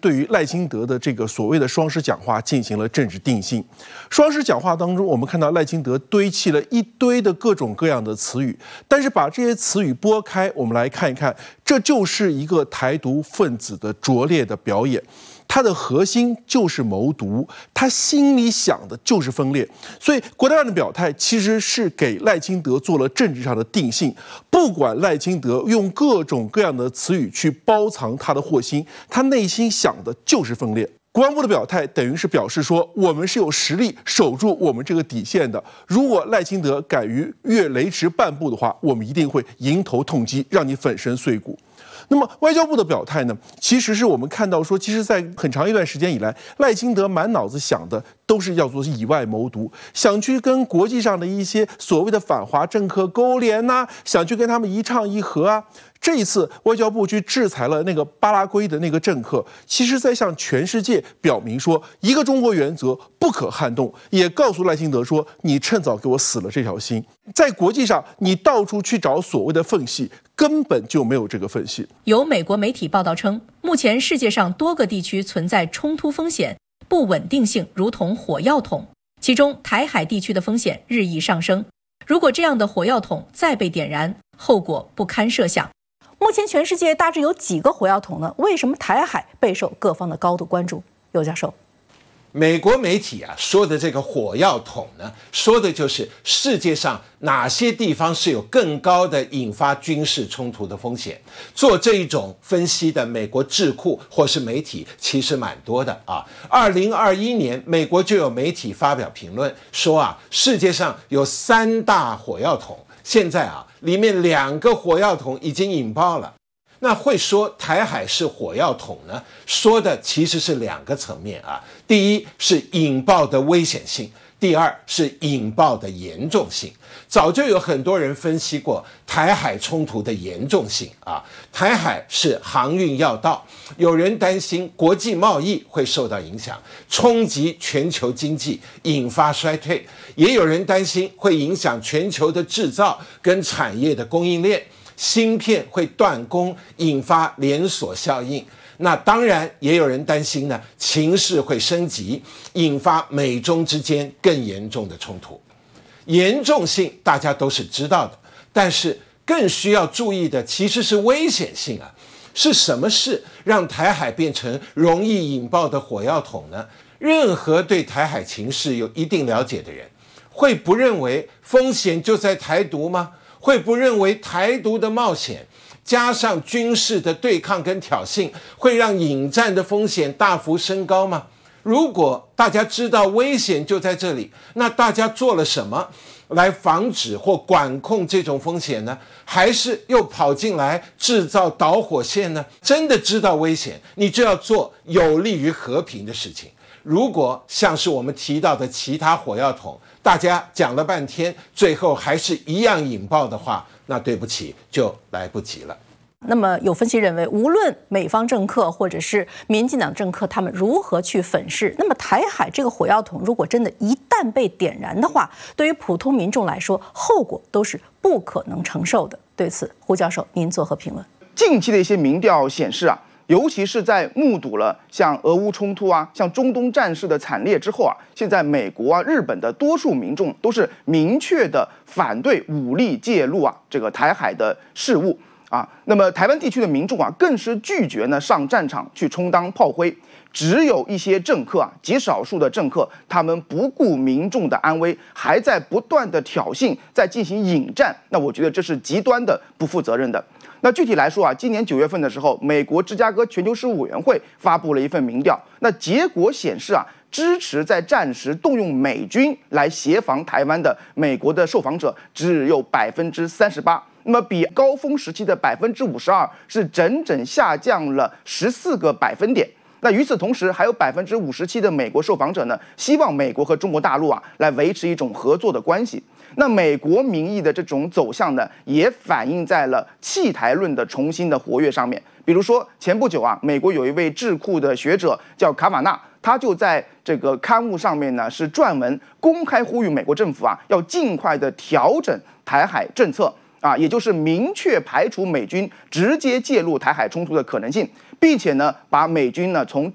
对于赖清德的这个所谓的双十讲话进行了政治定性。双十讲话当中，我们看到赖清德堆砌了一堆的各种各样的词语，但是把这些词语拨开，我们来看一看，这就是一个台独分子的拙劣的表演。他的核心就是谋独，他心里想的就是分裂，所以国台办的表态其实是给赖清德做了政治上的定性。不管赖清德用各种各样的词语去包藏他的祸心，他内心想的就是分裂。国防部的表态等于是表示说，我们是有实力守住我们这个底线的。如果赖清德敢于越雷池半步的话，我们一定会迎头痛击，让你粉身碎骨。那么外交部的表态呢，其实是我们看到说，其实在很长一段时间以来，赖清德满脑子想的都是要做以外谋独，想去跟国际上的一些所谓的反华政客勾连啊，想去跟他们一唱一和啊。这一次外交部去制裁了那个巴拉圭的那个政客，其实在向全世界表明说，一个中国原则不可撼动，也告诉赖清德说，你趁早给我死了这条心。在国际上，你到处去找所谓的缝隙，根本就没有这个缝隙。 有美国媒体报道称，目前世界上多个地区存在冲突风险，不稳定性如同火药桶，其中台海地区的风险日益上升。如果这样的火药桶再被点燃，后果不堪设想。 目前全世界大致有几个火药桶呢？为什么台海备受各方的高度关注？尤教授， 美国媒体说的这个火药桶呢，说的就是世界上哪些地方是有更高的引发军事冲突的风险。做这一种分析的美国智库或是媒体其实蛮多的啊。2021年，美国就有媒体发表评论说世界上有3大火药桶。现在里面2个火药桶已经引爆了。那会说台海是火药桶呢？说的其实是2个层面啊。第一是引爆的危险性，第二是引爆的严重性。早就有很多人分析过台海冲突的严重性啊。台海是航运要道，有人担心国际贸易会受到影响，冲击全球经济，引发衰退；也有人担心会影响全球的制造跟产业的供应链，芯片会断供，引发连锁效应。那当然也有人担心呢，情势会升级，引发美中之间更严重的冲突。严重性大家都是知道的，但是更需要注意的其实是危险性啊。是什么事让台海变成容易引爆的火药桶呢？任何对台海情势有一定了解的人，会不认为风险就在台独吗？会不认为台独的冒险加上军事的对抗跟挑衅，会让引战的风险大幅升高吗？如果大家知道危险就在这里，那大家做了什么来防止或管控这种风险呢？还是又跑进来制造导火线呢？真的知道危险，你就要做有利于和平的事情。如果像是我们提到的其他火药桶，大家讲了半天，最后还是一样引爆的话，那对不起，就来不及了。 那么有分析认为，无论美方政客或者是民进党政客他们如何去粉饰，那么台海这个火药桶如果真的一旦被点燃的话，对于普通民众来说，后果都是不可能承受的。对此，胡教授您作何评论？ 近期的一些民调显示尤其是在目睹了像俄乌冲突像中东战事的惨烈之后现在美国日本的多数民众都是明确的反对武力介入这个台海的事务那么台湾地区的民众更是拒绝呢上战场去充当炮灰，只有一些政客极少数的政客，他们不顾民众的安危，还在不断的挑衅，在进行引战。那我觉得这是极端的不负责任的。那具体来说今年9月份的时候，美国芝加哥全球事务委员会发布了一份民调，那结果显示支持在战时动用美军来协防台湾的美国的受访者只有38%。那么比高峰时期的52%是整整下降了14个百分点。那与此同时，还有57%的美国受访者呢，希望美国和中国大陆来维持一种合作的关系。那美国民意的这种走向呢，也反映在了弃台论的重新的活跃上面。比如说，前不久美国有一位智库的学者叫卡瓦纳，他就在这个刊物上面呢是撰文公开呼吁美国政府要尽快的调整台海政策。也就是明确排除美军直接介入台海冲突的可能性，并且呢，把美军呢从